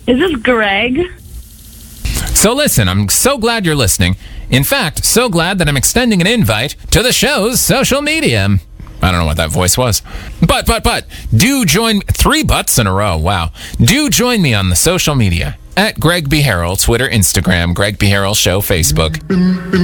Is this Greg? So listen, I'm so glad you're listening. In fact, so glad that I'm extending an invite to the show's social media. I don't know what that voice was. But, do join... 3 butts in a row, wow. Do join me on the social media. At Greg B. Harrell, Twitter, Instagram, Greg B. Harrell Show, Facebook.